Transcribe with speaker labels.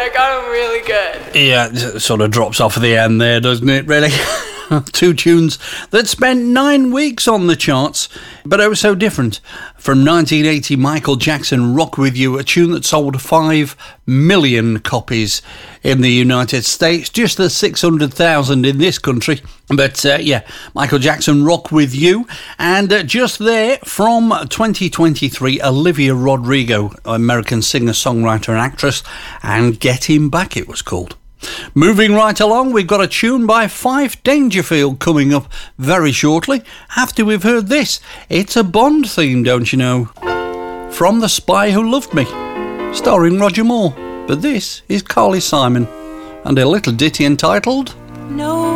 Speaker 1: I got them really good.
Speaker 2: Yeah, it sort of drops off at the end there, doesn't it, really? Two tunes that spent 9 weeks on the charts, but it was so different. From 1980, Michael Jackson, Rock With You, a tune that sold 5 million copies in the United States, just the 600,000 in this country. But yeah, Michael Jackson, Rock With You. And just there, from 2023, Olivia Rodrigo, American singer, songwriter and actress, and Get Him Back it was called. Moving right along, we've got a tune by Fife Dangerfield coming up very shortly, after we've heard this. It's a Bond theme, don't you know? From The Spy Who Loved Me, starring Roger Moore. But this is Carly Simon, and a little ditty entitled
Speaker 3: No